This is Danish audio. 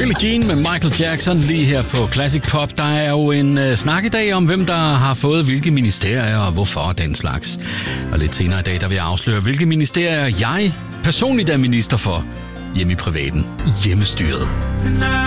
Billie Jean med Michael Jackson lige her på Classic Pop. Der er jo en snak i dag om, hvem der har fået hvilke ministerier og hvorfor den slags. Og lidt senere i dag, der vil jeg afsløre, hvilke ministerier jeg personligt er minister for hjemme i privaten, hjemmestyret.